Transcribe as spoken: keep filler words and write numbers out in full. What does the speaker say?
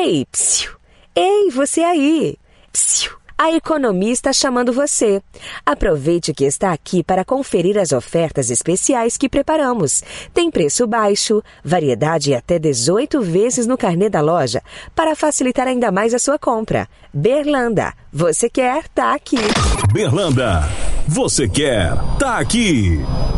Ei, psiu! Ei, você aí! Psiu! A Economia está chamando você. Aproveite que está aqui para conferir as ofertas especiais que preparamos. Tem preço baixo, variedade e até dezoito vezes no carnê da loja, para facilitar ainda mais a sua compra. Berlanda, você quer, tá aqui. Berlanda, você quer, tá aqui.